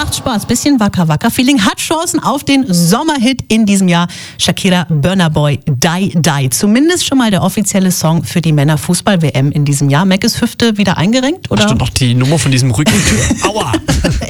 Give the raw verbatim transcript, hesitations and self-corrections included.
Macht Spaß, bisschen wacker wacker Feeling, hat Chancen auf den Sommerhit in diesem Jahr. Shakira, Burna Boy, Die Die. Zumindest schon mal der offizielle Song für die Männerfußball-W M in diesem Jahr. Mac ist Hüfte wieder eingerenkt, oder? Stimmt noch die Nummer von diesem Rückentyp. Aua!